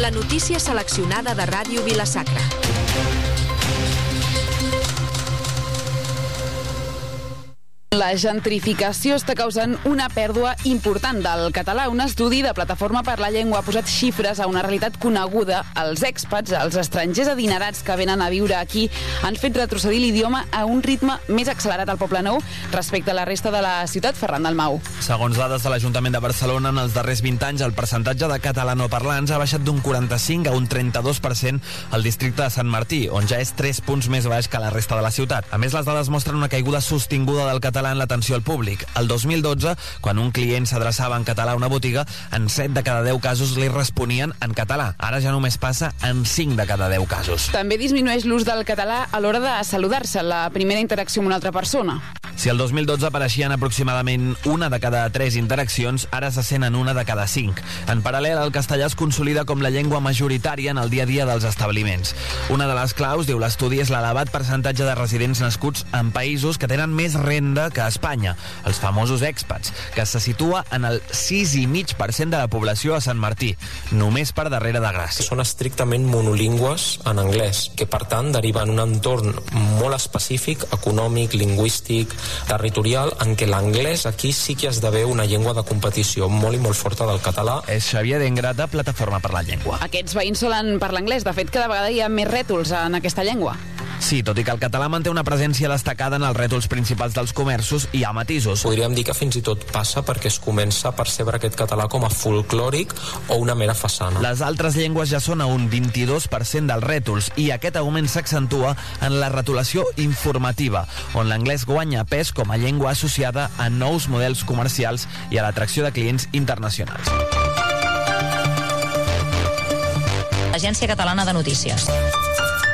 La notícia seleccionada de Ràdio Vila-sacra. La gentrificació està causant una pèrdua important del català. Un estudi de Plataforma per la Llengua ha posat xifres a una realitat coneguda. Els expats, els estrangers adinerats que venen a viure aquí, han fet retrocedir l'idioma a un ritme més accelerat al Poblenou respecte a la resta de la ciutat. Ferran Dalmau. Segons dades de l'Ajuntament de Barcelona, en els darrers 20 anys el percentatge de catalanoparlants ha baixat d'un 45 a un 32% al districte de Sant Martí, on ja és 3 punts més baix que la resta de la ciutat. A més, les dades mostren una caiguda sostinguda del català en l'atenció al públic. El 2012, quan un client s'adreçava en català a una botiga, en 7 de cada 10 casos li responien en català. Ara ja només passa en 5 de cada 10 casos. També disminueix l'ús del català a l'hora de saludar-se, la primera interacció amb una altra persona. Si el 2012 apareixien aproximadament 1 de cada 3 interaccions, ara se sent en 1 de cada 5. En paral·lel, el castellà es consolida com la llengua majoritària en el dia a dia dels establiments. Una de les claus, diu l'estudi, és l'elevat percentatge de residents nascuts en països que tenen més renda que a Espanya, els famosos expats, que se situa en el 6,5% de la població a Sant Martí, només per darrere de Gràcia. Són estrictament monolingües en anglès, que per tant deriva en un entorn molt específic, econòmic, lingüístic, territorial, en què l'anglès aquí sí que esdevé una llengua de competició molt i molt forta del català. És Xavier Dengrata, Plataforma per la Llengua. Aquests veïns solen parlar anglès. De fet, cada vegada hi ha més rètols en aquesta llengua. Sí, tot i que el català manté una presència destacada en els rètols principals dels comerços, hi ha matisos. Podríem dir que fins i tot passa perquè es comença a percebre aquest català com a folclòric o una mera façana. Les altres llengües ja són a un 22% dels rètols i aquest augment s'accentua en la retolació informativa, on l'anglès guanya pes com a llengua associada a nous models comercials i a l'atracció de clients internacionals. Agència Catalana de Notícies.